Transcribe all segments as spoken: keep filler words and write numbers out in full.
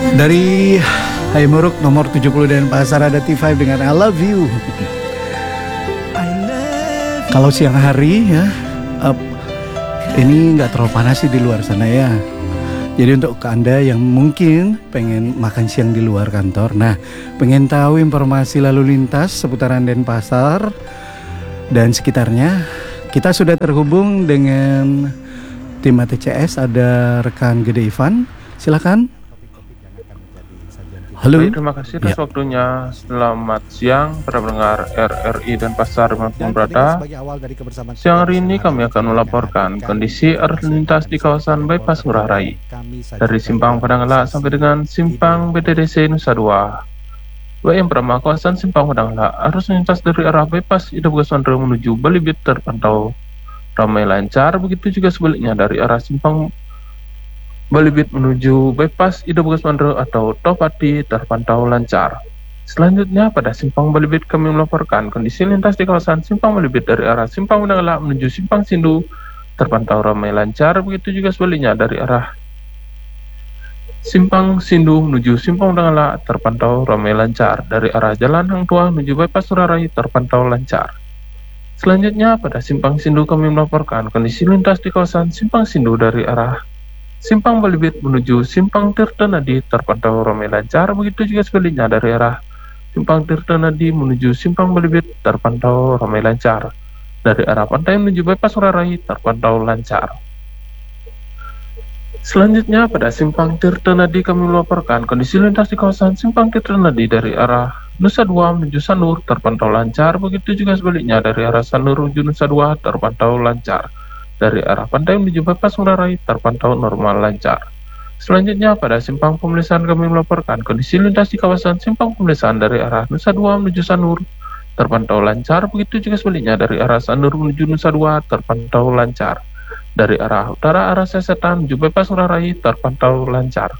Dari Hai Muruk nomor tujuh puluh Denpasar ada T lima dengan I Love You. Kalau siang hari ya, uh, ini nggak terlalu panas sih di luar sana ya. Jadi untuk Anda yang mungkin pengen makan siang di luar kantor, nah pengen tahu informasi lalu lintas seputaran Denpasar dan sekitarnya, kita sudah terhubung dengan tim A T C S, ada rekan Gede Ivan, silakan. Halo. Baik, terima kasih atas ya. waktunya. Selamat siang para pendengar R R I Denpasar dimanapun berada. Siang hari ini kami akan melaporkan kondisi arus lintas di kawasan Bypass Ngurah Rai dari Simpang Padang Elak sampai dengan Simpang B D D C Nusa Dua. Baik, yang pertama kawasan Simpang Padang Elak, arus lintas dari arah Bypass Ida Bogasondro menuju Balibit terpantau ramai lancar, begitu juga sebaliknya dari arah Simpang Balibit menuju Bypass Ida Bogasondro atau Topati terpantau lancar. Selanjutnya pada Simpang Balibit kami melaporkan kondisi lintas di kawasan Simpang Balibit dari arah Simpang Padang Elak menuju Simpang Sindu terpantau ramai lancar, begitu juga sebaliknya dari arah Simpang Sindu menuju Simpang Padang Elak terpantau ramai lancar. Dari arah Jalan Hang Tuah menuju Bypass Ngurah Rai terpantau lancar. Selanjutnya pada Simpang Sindu kami melaporkan kondisi lintas di kawasan Simpang Sindu dari arah Simpang Balibit menuju Simpang Tirtanadi terpantau ramai lancar, begitu juga sebaliknya dari arah Simpang Tirtanadi menuju Simpang Balibit terpantau ramai lancar. Dari arah pantai menuju Bypass Ngurah Rai terpantau lancar. Selanjutnya pada Simpang Tirtanadi kami melaporkan kondisi lintas di kawasan Simpang Tirtanadi dari arah Nusa Dua menuju Sanur terpantau lancar, begitu juga sebaliknya dari arah Sanur menuju Nusa Dua terpantau lancar. Dari arah pantai menuju Bypass Ngurah Rai terpantau normal lancar. Selanjutnya pada Simpang Pemelisahan kami melaporkan kondisi lintas di kawasan Simpang Pemelisahan dari arah Nusa Dua menuju Sanur terpantau lancar, begitu juga sebaliknya dari arah Sanur menuju Nusa Dua terpantau lancar. Dari arah utara arah Sesetan menuju Bypass Ngurah Rai terpantau lancar.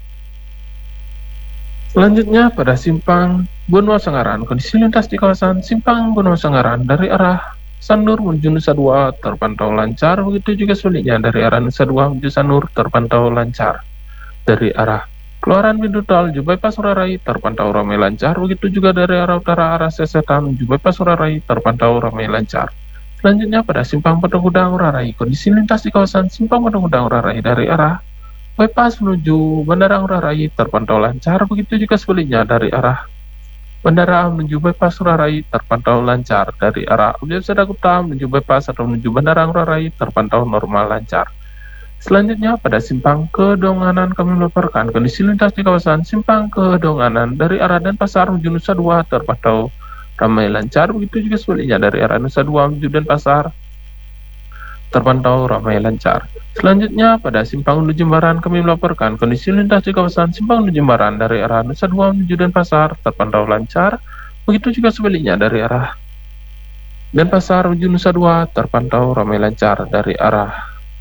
Selanjutnya pada Simpang Benua Sangaran, kondisi lintas di kawasan Simpang Benua Sangaran dari arah Sanur menuju Nusa Dua terpantau lancar, begitu juga sebaliknya dari arah Nusa Dua menuju Sanur terpantau lancar. Dari arah keluaran pintu tol menuju Bypass Ngurah Rai terpantau ramai lancar, begitu juga dari arah utara arah Sesetan menuju Bypass Ngurah Rai terpantau ramai lancar. Selanjutnya pada Simpang Patung Kuda Ngurah Rai, kondisi lintas di kawasan Simpang Patung Kuda Ngurah Rai dari arah Bypass menuju Bandara Ngurah Rai terpantau lancar, begitu juga sebaliknya dari arah Bandara menuju Bypass Ngurah Rai terpantau lancar. Dari arah Objek Sadakuta menuju Bypass atau menuju Bandara Ngurah Rai terpantau normal lancar. Selanjutnya pada Simpang Kedonganan kami melaporkan kondisi lintas di kawasan Simpang Kedonganan dari arah Denpasar menuju Nusa Dua terpantau ramai lancar, begitu juga sebaliknya dari arah Nusa Dua menuju Denpasar terpantau ramai lancar. Selanjutnya pada Simpang Ulu Jembaran kami melaporkan kondisi lintas di kawasan Simpang Ulu Jembaran dari arah Nusa Dua menuju Denpasar terpantau lancar, begitu juga sebaliknya dari arah Denpasar menuju Nusa Dua terpantau ramai lancar. Dari arah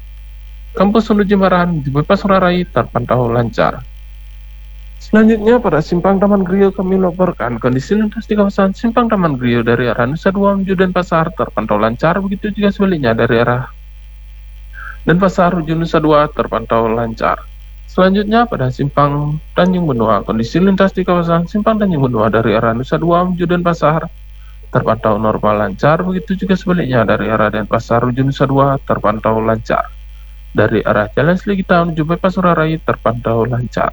Kampus Ulu Jembaran menuju Bypass Ngurah Rai terpantau lancar. Selanjutnya pada Simpang Taman Griyo kami melaporkan kondisi lintas di kawasan Simpang Taman Griyo dari arah Nusa Dua menuju Denpasar terpantau lancar, begitu juga sebaliknya dari arah Denpasar menuju Nusa Dua terpantau lancar. Selanjutnya pada Simpang Tanjung Benua, kondisi lintas di kawasan Simpang Tanjung Benua dari arah Nusa Dua menuju Denpasar terpantau normal lancar, begitu juga sebaliknya dari arah Denpasar menuju Nusa Dua terpantau lancar. Dari arah Jalan Sligita menuju Bypass Ngurah Rai terpantau lancar.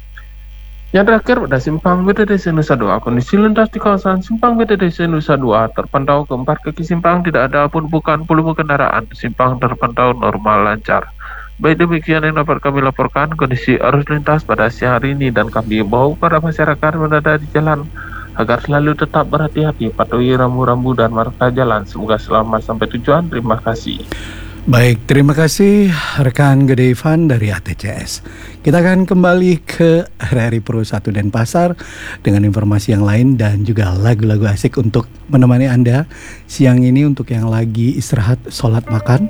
Yang terakhir pada Simpang B D D C Nusa Dua, kondisi lintas di kawasan Simpang B D D C Nusa Dua terpantau keempat kaki simpang tidak ada pun bukan volume kendaraan, simpang terpantau normal lancar. Baik, demikian yang dapat kami laporkan kondisi arus lintas pada siang hari ini, dan kami himbau para masyarakat berada di jalan agar selalu tetap berhati-hati, patuhi rambu-rambu dan marka jalan. Semoga selamat sampai tujuan. Terima kasih. Baik, terima kasih rekan Gede Ivan dari A T C S. Kita akan kembali ke R R I Pro satu Denpasar dengan informasi yang lain dan juga lagu-lagu asik untuk menemani Anda siang ini untuk yang lagi istirahat, sholat, makan.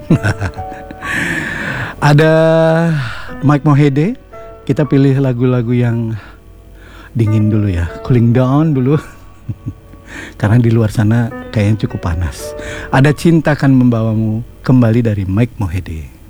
Ada Mike Mohede, kita pilih lagu-lagu yang dingin dulu ya, cooling down dulu. Karena di luar sana kayaknya cukup panas. Ada Cinta Akan Membawamu kembali dari Mike Mohede.